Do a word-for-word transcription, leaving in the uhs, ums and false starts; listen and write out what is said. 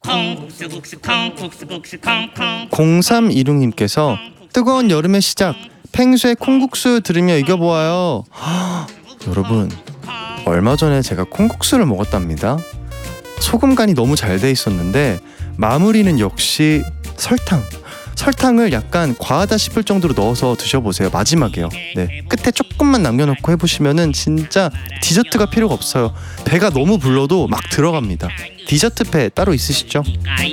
공삼이육님께서 뜨거운 여름의 시작, 펭수의 콩국수 들으며 이겨보아요. 하, 여러분, 얼마 전에 제가 콩국수를 먹었답니다. 소금 간이 너무 잘 돼 있었는데 마무리는 역시 설탕. 설탕을 약간 과하다 싶을 정도로 넣어서 드셔보세요. 마지막에요. 네, 끝에 조금만 남겨놓고 해보시면은 진짜 디저트가 필요가 없어요. 배가 너무 불러도 막 들어갑니다. 디저트배 따로 있으시죠?